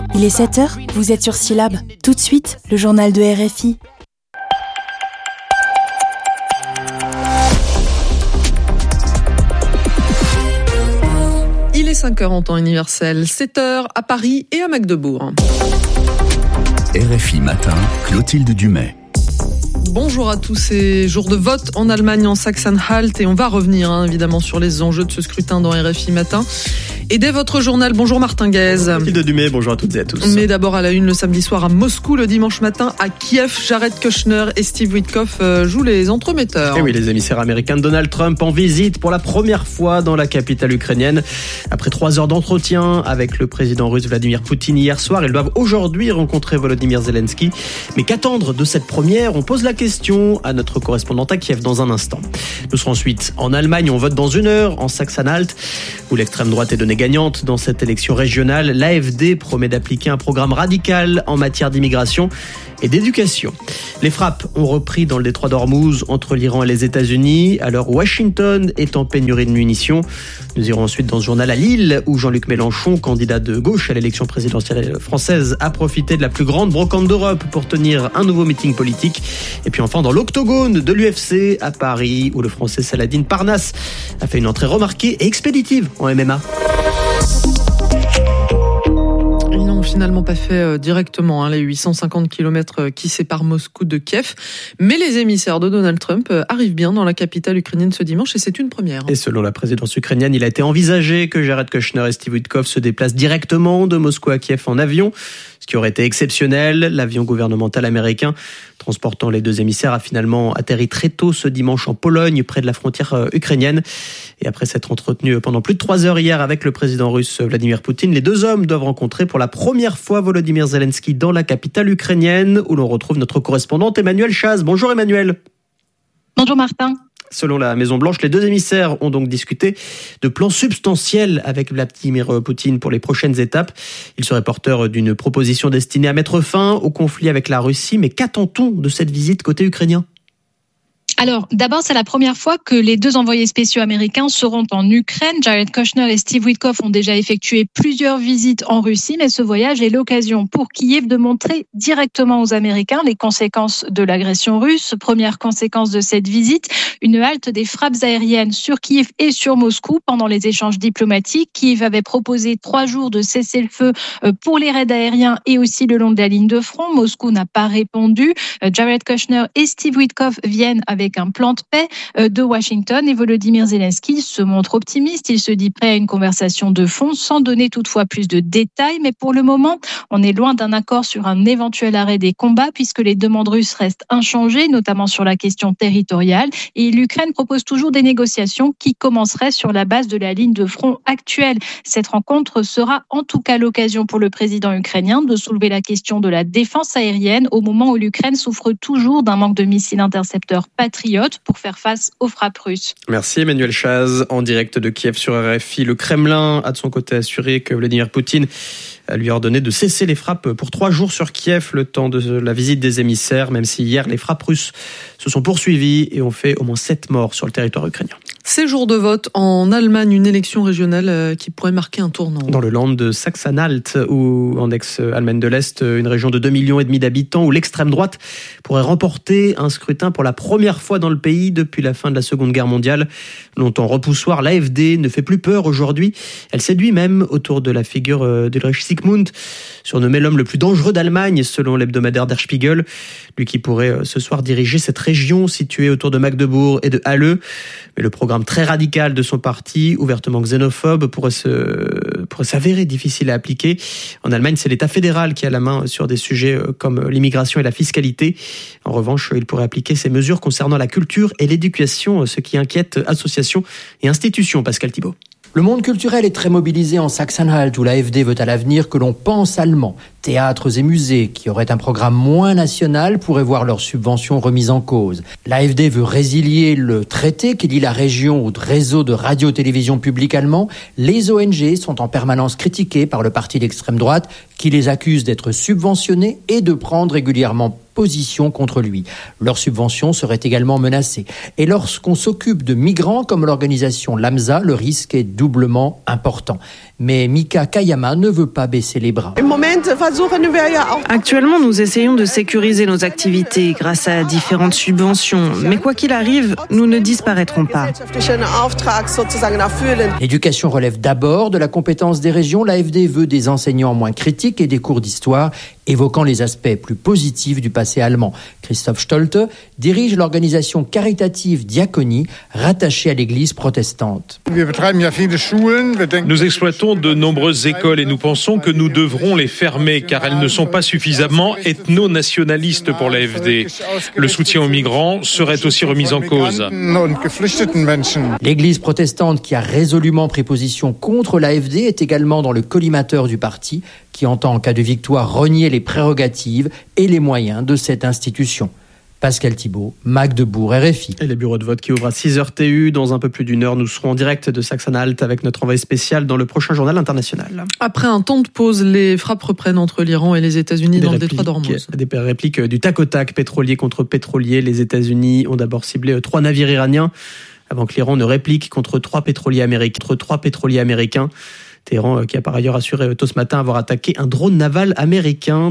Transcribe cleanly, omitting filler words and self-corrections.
Il est 7h, vous êtes sur Syllab. Tout de suite, le journal de RFI. Il est 5h en temps universel, 7h à Paris et à Magdebourg. RFI Matin, Clotilde Dumais. Bonjour à tous, c'est jour de vote en Allemagne, en Sachsen-Anhalt, et on va revenir évidemment sur les enjeux de ce scrutin dans RFI Matin. Et dès votre journal, bonjour Martin Guez. Clotilde Dumais, bonjour à toutes et à tous. Mais d'abord à la une le samedi soir à Moscou, le dimanche matin à Kiev, Jared Kushner et Steve Witkoff jouent les entremetteurs. Et oui, les émissaires américains de Donald Trump en visite pour la première fois dans la capitale ukrainienne. Après 3 heures d'entretien avec le président russe Vladimir Poutine hier soir, ils doivent aujourd'hui rencontrer Volodymyr Zelensky. Mais qu'attendre de cette première ? On pose la question à notre correspondante à Kiev dans un instant. Nous serons ensuite en Allemagne, on vote dans 1 heure en Sachsen-Anhalt, où l'extrême droite est donnée gagnante dans cette élection régionale. L'AfD promet d'appliquer un programme radical en matière d'immigration et d'éducation. Les frappes ont repris dans le détroit d'Ormuz entre l'Iran et les États-Unis, à l'heure où Washington est en pénurie de munitions. Nous irons ensuite dans ce journal à Lille, où Jean-Luc Mélenchon, candidat de gauche à l'élection présidentielle française, a profité de la plus grande brocante d'Europe pour tenir un nouveau meeting politique. Et puis enfin dans l'octogone de l'UFC à Paris, où le Français Saladin Parnasse a fait une entrée remarquée et expéditive en MMA. Ils n'ont finalement pas fait directement les 850 km qui séparent Moscou de Kiev. Mais les émissaires de Donald Trump arrivent bien dans la capitale ukrainienne ce dimanche et c'est une première. Et selon la présidence ukrainienne, il a été envisagé que Jared Kushner et Steve Witkoff se déplacent directement de Moscou à Kiev en avion, ce qui aurait été exceptionnel. L'avion gouvernemental américain transportant les 2 émissaires a finalement atterri très tôt ce dimanche en Pologne, près de la frontière ukrainienne. Et après s'être entretenu pendant plus de 3 heures hier avec le président russe Vladimir Poutine, les 2 hommes doivent rencontrer pour la première fois Volodymyr Zelensky dans la capitale ukrainienne, où l'on retrouve notre correspondante Emmanuelle Chaz. Bonjour Emmanuelle. Bonjour Martin. Selon la Maison-Blanche, les 2 émissaires ont donc discuté de plans substantiels avec Vladimir Poutine pour les prochaines étapes. Il serait porteur d'une proposition destinée à mettre fin au conflit avec la Russie. Mais qu'attend-on de cette visite côté ukrainien ? Alors, d'abord, c'est la première fois que les 2 envoyés spéciaux américains seront en Ukraine. Jared Kushner et Steve Witkoff ont déjà effectué plusieurs visites en Russie, mais ce voyage est l'occasion pour Kiev de montrer directement aux Américains les conséquences de l'agression russe. Première conséquence de cette visite, une halte des frappes aériennes sur Kiev et sur Moscou pendant les échanges diplomatiques. Kiev avait proposé 3 jours de cessez-le-feu pour les raids aériens et aussi le long de la ligne de front. Moscou n'a pas répondu. Jared Kushner et Steve Witkoff viennent avec un plan de paix de Washington et Volodymyr Zelensky se montre optimiste. Il se dit prêt à une conversation de fond sans donner toutefois plus de détails. Mais pour le moment, on est loin d'un accord sur un éventuel arrêt des combats puisque les demandes russes restent inchangées, notamment sur la question territoriale. Et l'Ukraine propose toujours des négociations qui commenceraient sur la base de la ligne de front actuelle. Cette rencontre sera en tout cas l'occasion pour le président ukrainien de soulever la question de la défense aérienne au moment où l'Ukraine souffre toujours d'un manque de missiles intercepteurs patriotes pour faire face aux frappes russes. Merci Emmanuelle Chaz, en direct de Kiev sur RFI. Le Kremlin a de son côté assuré que Vladimir Poutine lui a ordonné de cesser les frappes pour 3 jours sur Kiev, le temps de la visite des émissaires, même si hier les frappes russes se sont poursuivies et ont fait au moins 7 morts sur le territoire ukrainien. C'est jour de vote en Allemagne, une élection régionale qui pourrait marquer un tournant. Dans le land de Sachsen-Anhalt, ou en ex-Allemagne de l'Est, une région de 2,5 millions d'habitants, où l'extrême droite pourrait remporter un scrutin pour la première fois dans le pays depuis la fin de la Seconde Guerre mondiale. Longtemps repoussoir, l'AfD ne fait plus peur aujourd'hui. Elle séduit même autour de la figure d'Ulrich Sigmund, surnommé l'homme le plus dangereux d'Allemagne, selon l'hebdomadaire Der Spiegel. Lui qui pourrait ce soir diriger cette région située autour de Magdebourg et de Halle. Mais le programme très radical de son parti, ouvertement xénophobe, pourrait s'avérer difficile à appliquer. En Allemagne, c'est l'État fédéral qui a la main sur des sujets comme l'immigration et la fiscalité. En revanche, il pourrait appliquer ces mesures concernant la culture et l'éducation, ce qui inquiète associations et institutions. Pascal Thibault. Le monde culturel est très mobilisé en Sachsen-Anhalt, où l'AfD veut à l'avenir que l'on pense allemand. Théâtres et musées, qui auraient un programme moins national, pourraient voir leurs subventions remises en cause. L'AfD veut résilier le traité qui lie la région au réseau de radio-télévision public allemand. Les ONG sont en permanence critiquées par le parti d'extrême droite, qui les accuse d'être subventionnés et de prendre régulièrement position contre lui. Leurs subventions seraient également menacées. Et lorsqu'on s'occupe de migrants comme l'organisation Lamsa, le risque est doublement important. Mais Mika Kayama ne veut pas baisser les bras. Actuellement, nous essayons de sécuriser nos activités grâce à différentes subventions. Mais quoi qu'il arrive, nous ne disparaîtrons pas. L'éducation relève d'abord de la compétence des régions. L'AfD veut des enseignants moins critiques et des cours d'histoire évoquant les aspects plus positifs du passé allemand. Christoph Stolte dirige l'organisation caritative Diakonie, rattachée à l'église protestante. Nous exploitons de nombreuses écoles et nous pensons que nous devrons les fermer car elles ne sont pas suffisamment ethno-nationalistes pour l'AfD. Le soutien aux migrants serait aussi remis en cause. L'église protestante qui a résolument pris position contre l'AfD est également dans le collimateur du parti qui entend en cas de victoire renier les prérogatives et les moyens de cette institution. Pascal Thibault, Magdebourg, RFI. Et les bureaux de vote qui ouvrent à 6h TU. Dans un peu plus d'une heure, nous serons en direct de Sachsen-Anhalt avec notre envoyé spécial dans le prochain journal international. Après un temps de pause, les frappes reprennent entre l'Iran et les États-Unis dans le détroit d'Ormuz. Des répliques du tac au tac, pétrolier contre pétrolier. Les États-Unis ont d'abord ciblé 3 navires iraniens avant que l'Iran ne réplique contre 3 pétroliers américains. Téhéran qui a par ailleurs assuré tôt ce matin avoir attaqué un drone naval américain.